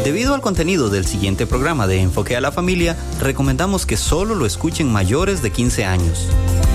Debido al contenido del siguiente programa de Enfoque a la Familia, recomendamos que solo lo escuchen mayores de 15 años.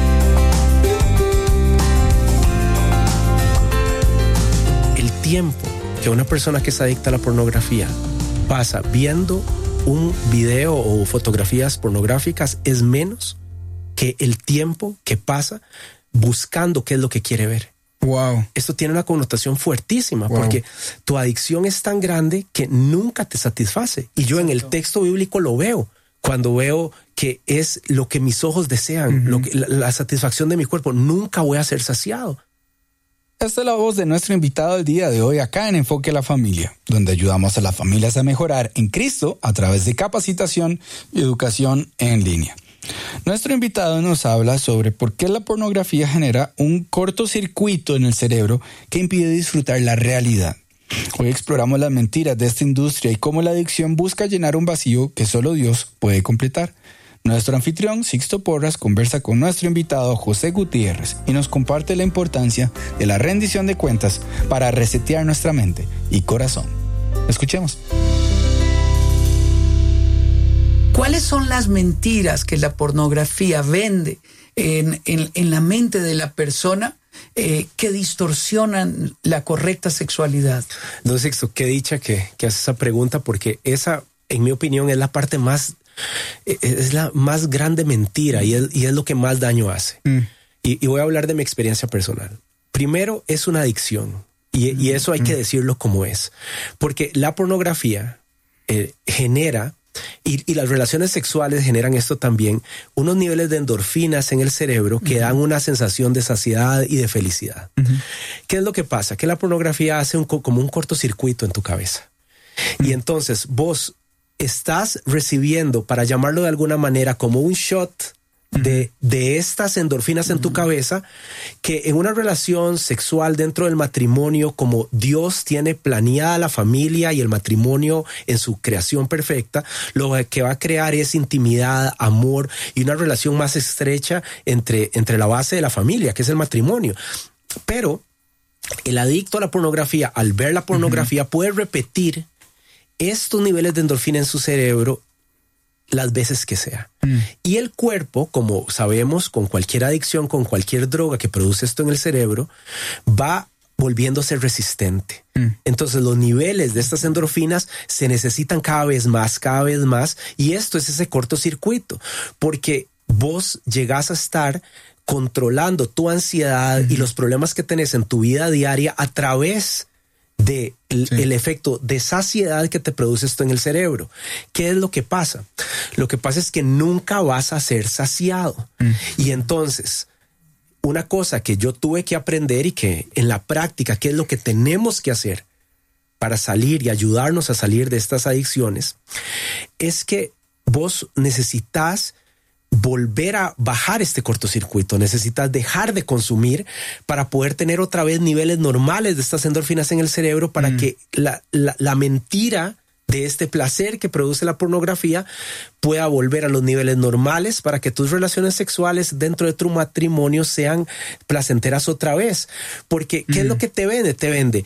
El tiempo que una persona que es adicta a la pornografía pasa viendo un video o fotografías pornográficas es menos que el tiempo que pasa buscando qué es lo que quiere ver. Wow. Esto tiene una connotación fuertísima porque tu adicción es tan grande que nunca te satisface. Y yo en el texto bíblico lo veo. Cuando veo que es lo que mis ojos desean, la satisfacción de mi cuerpo, nunca voy a ser saciado. Esta es la voz de nuestro invitado del día de hoy acá en Enfoque a la Familia, donde ayudamos a las familias a mejorar en Cristo a través de capacitación y educación en línea. Nuestro invitado nos habla sobre por qué la pornografía genera un cortocircuito en el cerebro que impide disfrutar la realidad. Hoy exploramos las mentiras de esta industria y cómo la adicción busca llenar un vacío que solo Dios puede completar. Nuestro anfitrión, Sixto Porras, conversa con nuestro invitado José Gutiérrez y nos comparte la importancia de la rendición de cuentas para resetear nuestra mente y corazón. Escuchemos. ¿Cuáles son las mentiras que la pornografía vende en la mente de la persona que distorsionan la correcta sexualidad? No, Sixto, qué dicha que haces esa pregunta, porque esa, en mi opinión, es la parte más, es la más grande mentira y es lo que más daño hace. Y voy a hablar de mi experiencia personal. Primero, es una adicción y eso hay que decirlo como es, porque la pornografía genera, y las relaciones sexuales generan esto también, unos niveles de endorfinas en el cerebro que dan una sensación de saciedad y de felicidad. ¿Qué es lo que pasa? Que la pornografía hace como un cortocircuito en tu cabeza. Y entonces vos estás recibiendo, para llamarlo de alguna manera, como un shot de estas endorfinas en tu cabeza, que en una relación sexual dentro del matrimonio, como Dios tiene planeada la familia y el matrimonio en su creación perfecta, lo que va a crear es intimidad, amor y una relación más estrecha entre la base de la familia, que es el matrimonio. Pero el adicto a la pornografía, al ver la pornografía, puede repetir estos niveles de endorfina en su cerebro las veces que sea. Y el cuerpo, como sabemos, con cualquier adicción, con cualquier droga que produce esto en el cerebro, va volviéndose resistente. Entonces los niveles de estas endorfinas se necesitan cada vez más, y esto es ese cortocircuito, porque vos llegás a estar controlando tu ansiedad y los problemas que tenés en tu vida diaria a través de el efecto de saciedad que te produce esto en el cerebro. ¿Qué es lo que pasa? Lo que pasa es que nunca vas a ser saciado. Y entonces, una cosa que yo tuve que aprender y que en la práctica, ¿qué es lo que tenemos que hacer para salir y ayudarnos a salir de estas adicciones? Es que vos necesitas volver a bajar este cortocircuito, necesitas dejar de consumir para poder tener otra vez niveles normales de estas endorfinas en el cerebro, para que la mentira de este placer que produce la pornografía pueda volver a los niveles normales, para que tus relaciones sexuales dentro de tu matrimonio sean placenteras otra vez. Porque ¿qué es lo que te vende? Te vende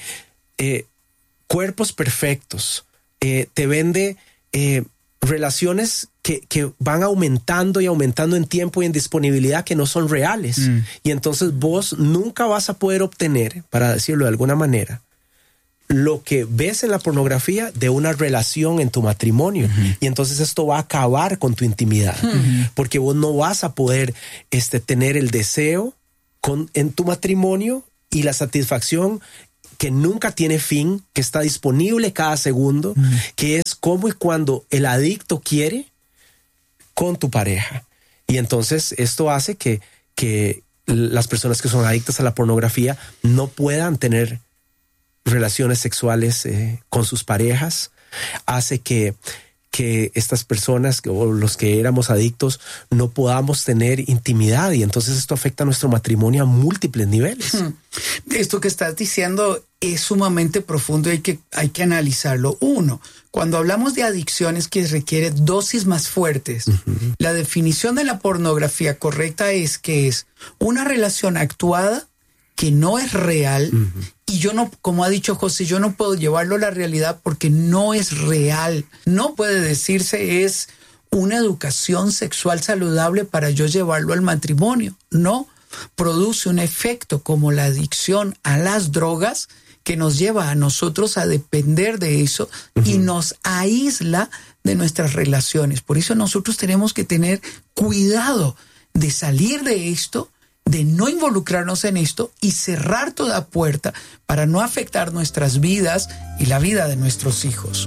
cuerpos perfectos, te vende relaciones que van aumentando y aumentando en tiempo y en disponibilidad, que no son reales. Y entonces vos nunca vas a poder obtener, para decirlo de alguna manera, lo que ves en la pornografía de una relación en tu matrimonio. Y entonces esto va a acabar con tu intimidad, porque vos no vas a poder tener el deseo en tu matrimonio y la satisfacción que nunca tiene fin, que está disponible cada segundo, que es como y cuando el adicto quiere con tu pareja. Y entonces esto hace que las personas que son adictas a la pornografía no puedan tener relaciones sexuales con sus parejas. Hace que estas personas o los que éramos adictos no podamos tener intimidad, y entonces esto afecta a nuestro matrimonio a múltiples niveles. Esto que estás diciendo es sumamente profundo y hay que analizarlo. Uno, cuando hablamos de adicciones que requiere dosis más fuertes, la definición de la pornografía correcta es que es una relación actuada que no es real, y yo no, como ha dicho José, yo no puedo llevarlo a la realidad porque no es real. No puede decirse es una educación sexual saludable para yo llevarlo al matrimonio. No, produce un efecto como la adicción a las drogas que nos lleva a nosotros a depender de eso y nos aísla de nuestras relaciones. Por eso nosotros tenemos que tener cuidado de salir de esto, de no involucrarnos en esto y cerrar toda puerta para no afectar nuestras vidas y la vida de nuestros hijos.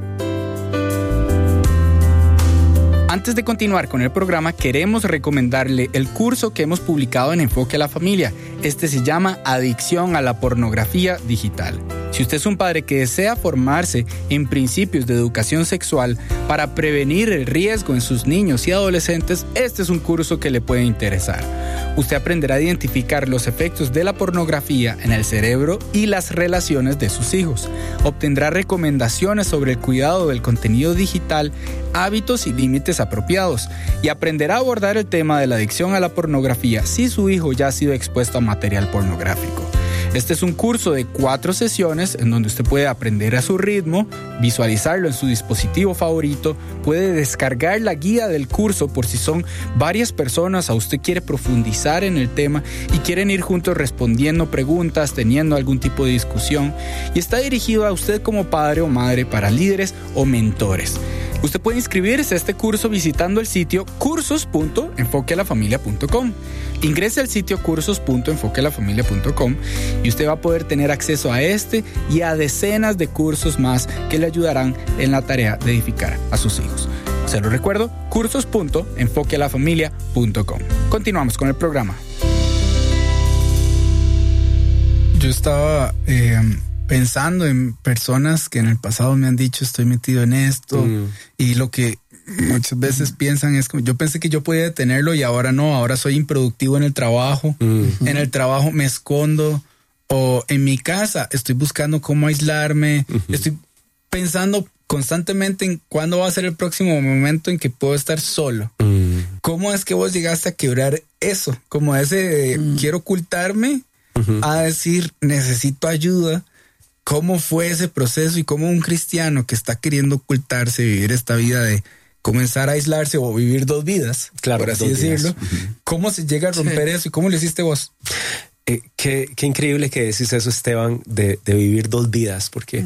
Antes de continuar con el programa, queremos recomendarle el curso que hemos publicado en Enfoque a la Familia. Este se llama Adicción a la Pornografía Digital. Si usted es un padre que desea formarse en principios de educación sexual para prevenir el riesgo en sus niños y adolescentes, este es un curso que le puede interesar. Usted aprenderá a identificar los efectos de la pornografía en el cerebro y las relaciones de sus hijos. Obtendrá recomendaciones sobre el cuidado del contenido digital, hábitos y límites apropiados, y aprenderá a abordar el tema de la adicción a la pornografía si su hijo ya ha sido expuesto a material pornográfico. Este es un curso de 4 sesiones en donde usted puede aprender a su ritmo, visualizarlo en su dispositivo favorito, puede descargar la guía del curso por si son varias personas o usted quiere profundizar en el tema y quieren ir juntos respondiendo preguntas, teniendo algún tipo de discusión, y está dirigido a usted como padre o madre para líderes o mentores. Usted puede inscribirse a este curso visitando el sitio cursos.enfoquealafamilia.com. Ingrese al sitio cursos.enfoquealafamilia.com y usted va a poder tener acceso a este y a decenas de cursos más que le ayudarán en la tarea de edificar a sus hijos. Se lo recuerdo, cursos.enfoquealafamilia.com. Continuamos con el programa. Yo estaba pensando en personas que en el pasado me han dicho estoy metido en esto y lo que muchas veces piensan es como yo pensé que yo podía detenerlo y ahora no, ahora soy improductivo en el trabajo, en el trabajo me escondo, o en mi casa estoy buscando cómo aislarme, estoy pensando constantemente en cuándo va a ser el próximo momento en que puedo estar solo. ¿Cómo es que vos llegaste a quebrar eso? Como ese quiero ocultarme a decir necesito ayuda. ¿Cómo fue ese proceso y cómo un cristiano que está queriendo ocultarse, vivir esta vida de comenzar a aislarse o vivir 2 vidas, claro, por así decirlo, cómo se llega a romper eso y cómo lo hiciste vos? Qué increíble que decís eso, Esteban, de vivir 2 vidas, porque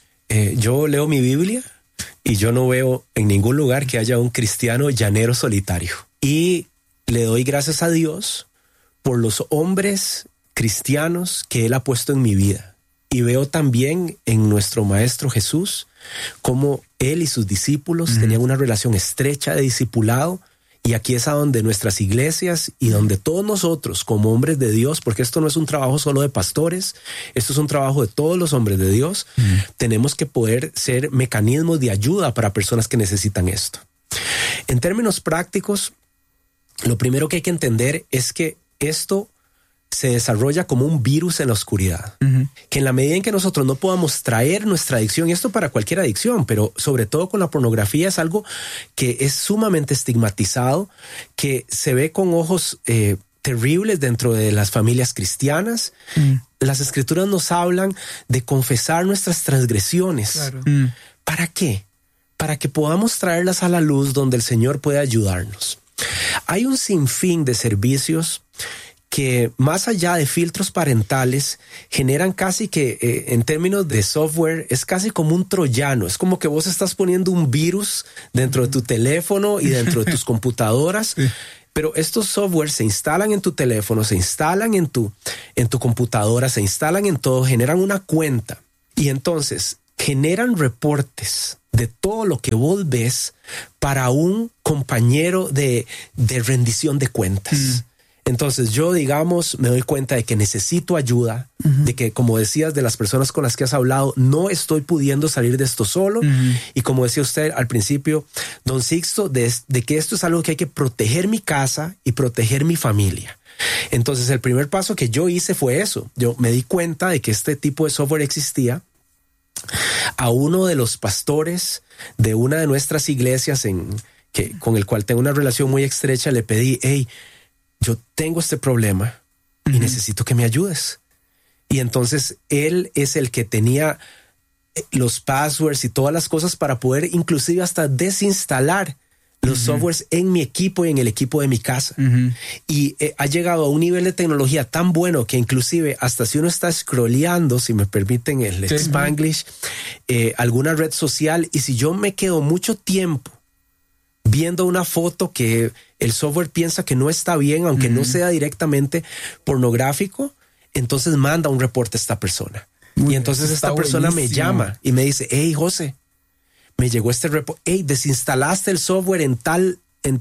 yo leo mi Biblia y yo no veo en ningún lugar que haya un cristiano llanero solitario. Y le doy gracias a Dios por los hombres cristianos que Él ha puesto en mi vida. Y veo también en nuestro Maestro Jesús cómo Él y sus discípulos tenían una relación estrecha de discipulado. Y aquí es a donde nuestras iglesias y donde todos nosotros como hombres de Dios, porque esto no es un trabajo solo de pastores, esto es un trabajo de todos los hombres de Dios, tenemos que poder ser mecanismos de ayuda para personas que necesitan esto. En términos prácticos, lo primero que hay que entender es que esto se desarrolla como un virus en la oscuridad, que en la medida en que nosotros no podamos traer nuestra adicción, y esto para cualquier adicción, pero sobre todo con la pornografía es algo que es sumamente estigmatizado, que se ve con ojos terribles dentro de las familias cristianas. Las escrituras nos hablan de confesar nuestras transgresiones. Claro. ¿Para qué? Para que podamos traerlas a la luz donde el Señor puede ayudarnos. Hay un sinfín de servicios que más allá de filtros parentales generan casi que en términos de software es casi como un troyano. Es como que vos estás poniendo un virus dentro de tu teléfono y dentro de tus computadoras. Pero estos softwares se instalan en tu teléfono, se instalan en tu computadora, se instalan en todo, generan una cuenta y entonces generan reportes de todo lo que vos ves para un compañero de rendición de cuentas. Entonces yo, digamos, me doy cuenta de que necesito ayuda, de que, como decías, de las personas con las que has hablado, no estoy pudiendo salir de esto solo. Y como decía usted al principio, don Sixto, de que esto es algo que hay que proteger mi casa y proteger mi familia. Entonces el primer paso que yo hice fue eso. Yo me di cuenta de que este tipo de software existía. A uno de los pastores de una de nuestras iglesias con el cual tengo una relación muy estrecha, le pedí, hey, yo tengo este problema y necesito que me ayudes. Y entonces él es el que tenía los passwords y todas las cosas para poder inclusive hasta desinstalar los softwares en mi equipo y en el equipo de mi casa. Y ha llegado a un nivel de tecnología tan bueno que inclusive hasta si uno está scrolleando, si me permiten el Spanglish, alguna red social, y si yo me quedo mucho tiempo viendo una foto que el software piensa que no está bien, aunque no sea directamente pornográfico, entonces manda un reporte a esta persona. Y entonces esta persona me llama y me dice, hey, José, me llegó este reporte, hey, desinstalaste el software en tal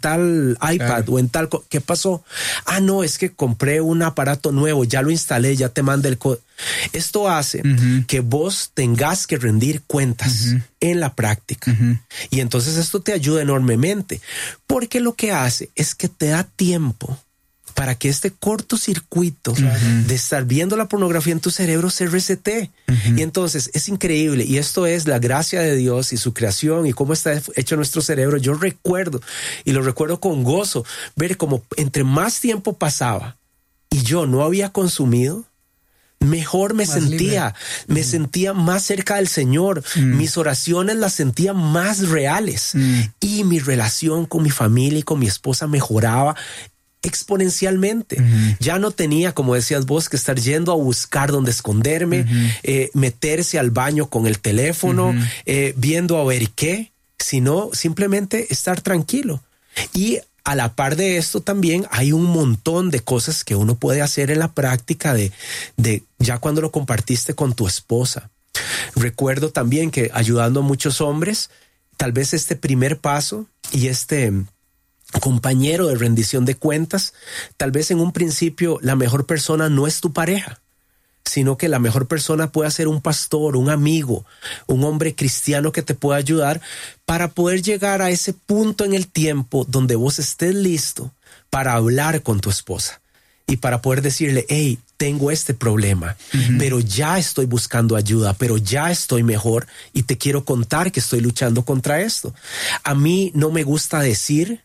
iPad o en tal... ¿Qué pasó? Ah, no, es que compré un aparato nuevo, ya lo instalé, ya te manda el código. Esto hace que vos tengas que rendir cuentas en la práctica. Y entonces esto te ayuda enormemente, porque lo que hace es que te da tiempo para que este cortocircuito de estar viendo la pornografía en tu cerebro se resete. Y entonces es increíble. Y esto es la gracia de Dios y su creación y cómo está hecho nuestro cerebro. Yo recuerdo, y lo recuerdo con gozo, ver cómo entre más tiempo pasaba y yo no había consumido, mejor me sentía. Me sentía más cerca del Señor. Mis oraciones las sentía más reales. Y mi relación con mi familia y con mi esposa mejoraba exponencialmente. Ya no tenía, como decías vos, que estar yendo a buscar dónde esconderme, meterse al baño con el teléfono, viendo a ver qué, sino simplemente estar tranquilo. Y a la par de esto también hay un montón de cosas que uno puede hacer en la práctica de ya cuando lo compartiste con tu esposa. Recuerdo también que ayudando a muchos hombres, tal vez este primer paso y este compañero de rendición de cuentas, tal vez en un principio la mejor persona no es tu pareja, sino que la mejor persona puede ser un pastor, un amigo, un hombre cristiano que te pueda ayudar para poder llegar a ese punto en el tiempo donde vos estés listo para hablar con tu esposa y para poder decirle, hey, tengo este problema, pero ya estoy buscando ayuda, pero ya estoy mejor y te quiero contar que estoy luchando contra esto. A mí no me gusta decir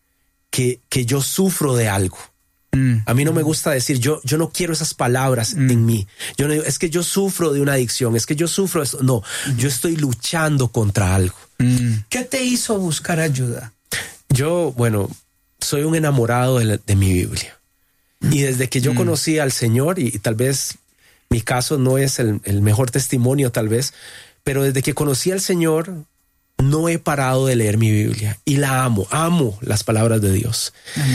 que yo sufro de algo. A mí no me gusta decir, yo no quiero esas palabras en mí. Yo no digo, es que yo sufro de una adicción, es que yo sufro de esto. No, yo estoy luchando contra algo. ¿Qué te hizo buscar ayuda? Yo, bueno, soy un enamorado de mi Biblia. Y desde que yo conocí al Señor, y tal vez mi caso no es el mejor testimonio tal vez, pero desde que conocí al Señor, no he parado de leer mi Biblia y la amo las palabras de Dios.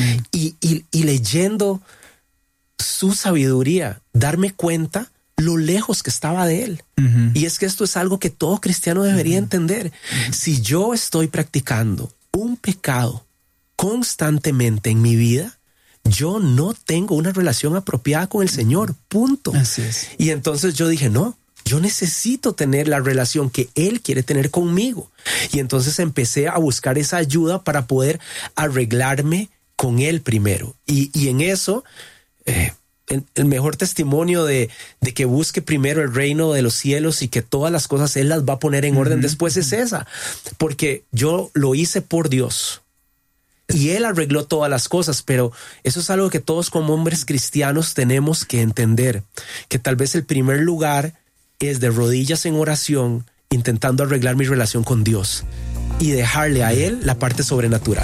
Y leyendo su sabiduría, darme cuenta lo lejos que estaba de Él. Y es que esto es algo que todo cristiano debería entender. Si yo estoy practicando un pecado constantemente en mi vida, yo no tengo una relación apropiada con el Señor, punto. Así es. Y entonces yo dije, no, yo necesito tener la relación que Él quiere tener conmigo. Y entonces empecé a buscar esa ayuda para poder arreglarme con Él primero. Y en eso, el mejor testimonio de que busque primero el reino de los cielos y que todas las cosas Él las va a poner en orden después es esa. Porque yo lo hice por Dios. Y Él arregló todas las cosas, pero eso es algo que todos como hombres cristianos tenemos que entender. Que tal vez el primer lugar es de rodillas en oración, intentando arreglar mi relación con Dios y dejarle a Él la parte sobrenatural.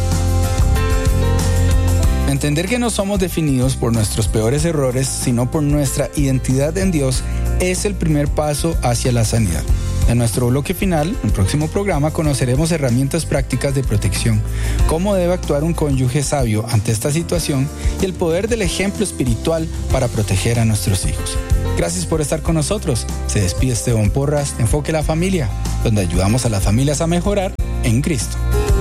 Entender que no somos definidos por nuestros peores errores, sino por nuestra identidad en Dios, es el primer paso hacia la sanidad. En nuestro bloque final, en el próximo programa, conoceremos herramientas prácticas de protección, cómo debe actuar un cónyuge sabio ante esta situación y el poder del ejemplo espiritual para proteger a nuestros hijos. Gracias por estar con nosotros. Se despide Esteban Porras de Enfoque a la Familia, donde ayudamos a las familias a mejorar en Cristo.